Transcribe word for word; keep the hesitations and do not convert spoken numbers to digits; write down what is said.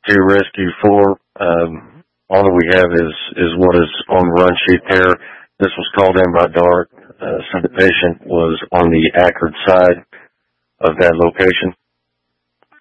two, rescue four. Um, all that we have is, is what is on the run sheet there. This was called in by dark, uh, so the patient was on the Ackerd side of that location.